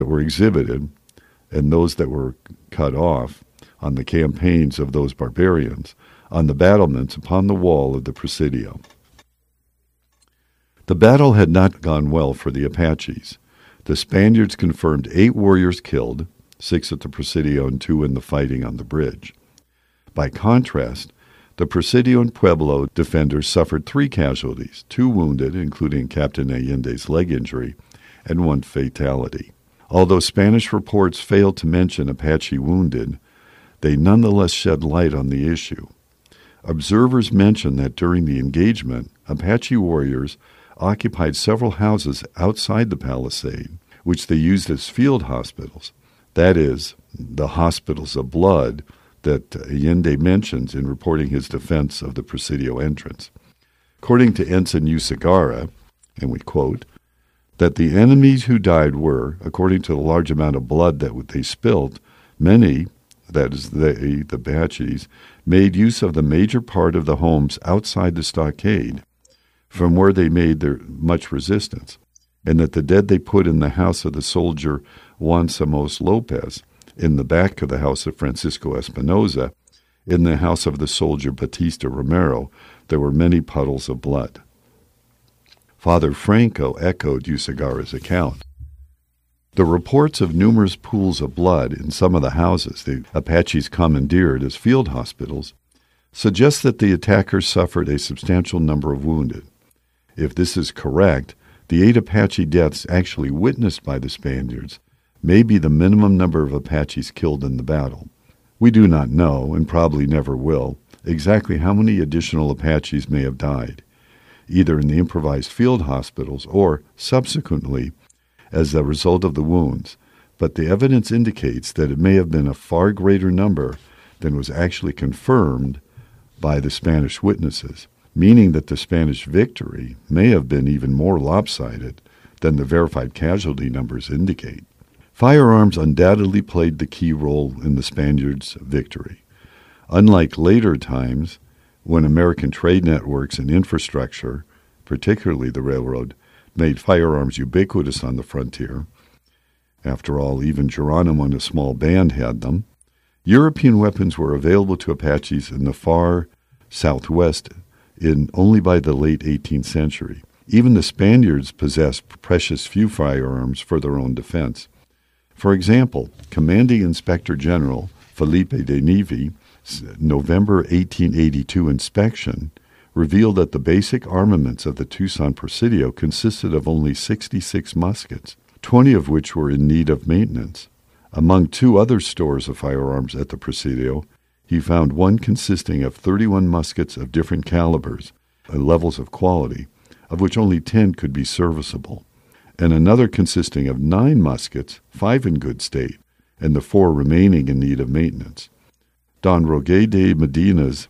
that were exhibited and those that were cut off on the campaigns of those barbarians on the battlements upon the wall of the Presidio. The battle had not gone well for the Apaches. The Spaniards confirmed 8 warriors killed, 6 at the Presidio and 2 in the fighting on the bridge. By contrast, the Presidio and Pueblo defenders suffered 3 casualties, 2 wounded, including Captain Allende's leg injury, and 1 fatality. Although Spanish reports failed to mention Apache wounded, they nonetheless shed light on the issue. Observers mentioned that during the engagement, Apache warriors occupied several houses outside the palisade, which they used as field hospitals, that is, the hospitals of blood that Allende mentions in reporting his defense of the Presidio entrance. According to Ensign Usigara, and we quote, that the enemies who died were, according to the large amount of blood that they spilt, many, that is, the Apaches, made use of the major part of the homes outside the stockade, from where they made their much resistance, and that the dead they put in the house of the soldier Juan Samos Lopez, in the back of the house of Francisco Espinosa, in the house of the soldier Batista Romero, there were many puddles of blood. Father Franco echoed Usigara's account. The reports of numerous pools of blood in some of the houses the Apaches commandeered as field hospitals suggest that the attackers suffered a substantial number of wounded. If this is correct, the 8 Apache deaths actually witnessed by the Spaniards may be the minimum number of Apaches killed in the battle. We do not know, and probably never will, exactly how many additional Apaches may have died, either in the improvised field hospitals or, subsequently, as a result of the wounds, but the evidence indicates that it may have been a far greater number than was actually confirmed by the Spanish witnesses, meaning that the Spanish victory may have been even more lopsided than the verified casualty numbers indicate. Firearms undoubtedly played the key role in the Spaniards' victory. Unlike later times, when American trade networks and infrastructure, particularly the railroad, made firearms ubiquitous on the frontier. After all, even Geronimo and a small band had them. European weapons were available to Apaches in the far southwest only by the late 18th century. Even the Spaniards possessed precious few firearms for their own defense. For example, Commanding Inspector General Felipe de Neve's November 1882 inspection revealed that the basic armaments of the Tucson Presidio consisted of only 66 muskets, 20 of which were in need of maintenance. Among 2 other stores of firearms at the Presidio, he found one consisting of 31 muskets of different calibers and levels of quality, of which only 10 could be serviceable, and another consisting of 9 muskets, 5 in good state, and the 4 remaining in need of maintenance. Don Roque de Medina's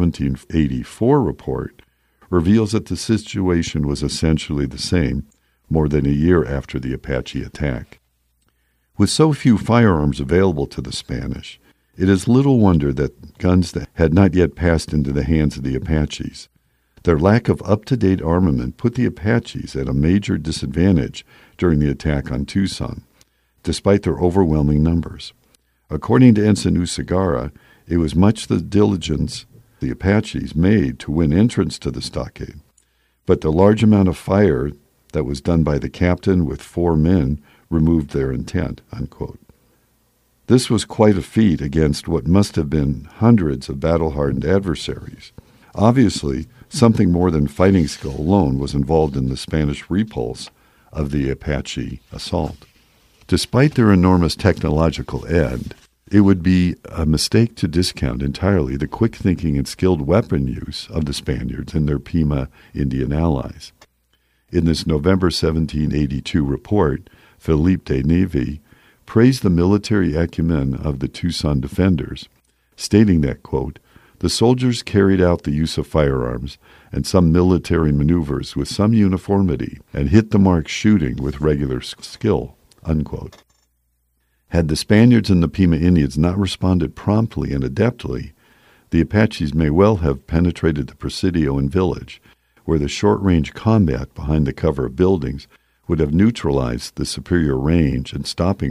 1784 report reveals that the situation was essentially the same more than a year after the Apache attack. With so few firearms available to the Spanish, it is little wonder that guns that had not yet passed into the hands of the Apaches. Their lack of up-to-date armament put the Apaches at a major disadvantage during the attack on Tucson, despite their overwhelming numbers. According to Ensign Usigara, it was much the diligence the Apaches made to win entrance to the stockade, but the large amount of fire that was done by the captain with 4 men removed their intent, unquote. This was quite a feat against what must have been hundreds of battle-hardened adversaries. Obviously, something more than fighting skill alone was involved in the Spanish repulse of the Apache assault. Despite their enormous technological edge, it would be a mistake to discount entirely the quick thinking and skilled weapon use of the Spaniards and their Pima Indian allies. In this November 1782 report, Felipe de Neve praised the military acumen of the Tucson defenders, stating that, quote, the soldiers carried out the use of firearms and some military maneuvers with some uniformity and hit the mark shooting with regular skill, unquote. Had the Spaniards and the Pima Indians not responded promptly and adeptly, the Apaches may well have penetrated the Presidio and village, where the short-range combat behind the cover of buildings would have neutralized the superior range and stopping